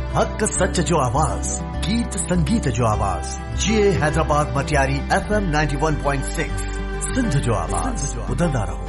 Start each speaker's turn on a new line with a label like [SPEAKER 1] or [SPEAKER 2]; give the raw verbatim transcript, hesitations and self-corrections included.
[SPEAKER 1] हक सच जो आवाज़, गीत संगीत जो आवाज़, ये Hyderabad Matiari F M ninety one point six Sindh जो आवाज़ ॿुधंदा रहो।